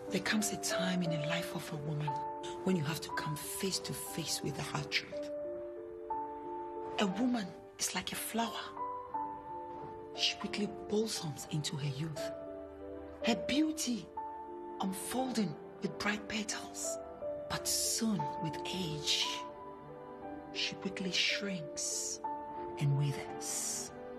There comes a time in the life of a woman when you have to come face to face with the hard truth. A woman is like a flower. She quickly blossoms into her youth. Her beauty unfolding with bright petals, but soon with age, she quickly shrinks and withers.